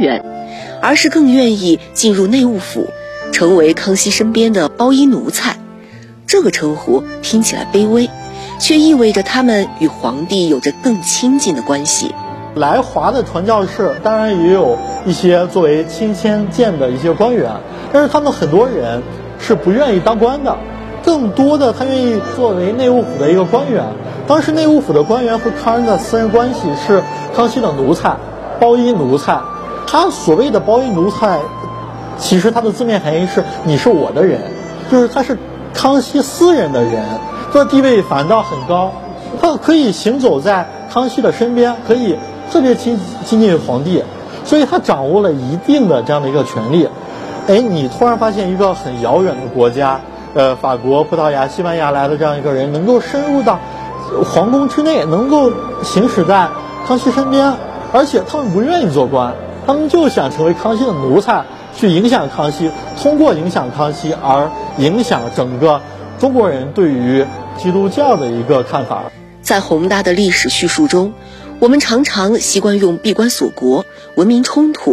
员，而是更愿意进入内务府，成为康熙身边的包衣奴才。这个称呼听起来卑微，却意味着他们与皇帝有着更亲近的关系。 来华的传教士当然也有一些作为亲签荐的一些官员，但是他们很多人是不愿意当官的，更多的他愿意作为内务府的一个官员。当时内务府的官员和康人的私人关系是康熙的奴才，包衣奴才。他所谓的包衣奴才，其实他的字面含义是你是我的人，就是他是康熙私人的人，他的地位反倒很高，他可以行走在康熙的身边，可以特别亲近皇帝，所以他掌握了一定的这样的一个权利。你突然发现一个很遥远的国家，法国、葡萄牙、西班牙来的这样一个人，能够深入到皇宫之内，能够行驶在康熙身边，而且他们不愿意做官，他们就想成为康熙的奴才，去影响康熙，通过影响康熙而影响整个中国人对于基督教的一个看法。 在宏大的历史叙述中，我们常常习惯用闭关锁国、文明冲突